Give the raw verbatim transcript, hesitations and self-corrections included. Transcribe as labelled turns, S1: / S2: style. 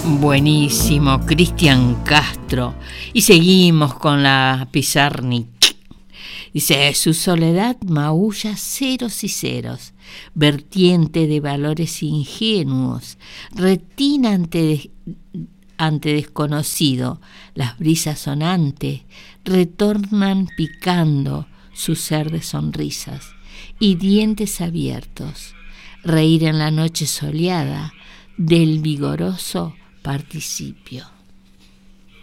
S1: Buenísimo, Cristian Castro. Y seguimos con la Pizarnik. Dice, su soledad maulla ceros y ceros, vertiente de valores ingenuos, retina ante, ante desconocido, las brisas sonantes retornan picando su ser de sonrisas y dientes abiertos, reír en la noche soleada del vigoroso participio.